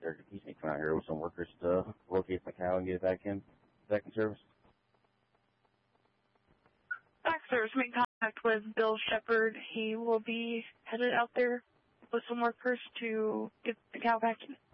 Director Keesney come out here with some workers to locate the cow and get it back in service. Back service, make contact with Bill Shepard. He will be headed out there with some workers to get the cow back in.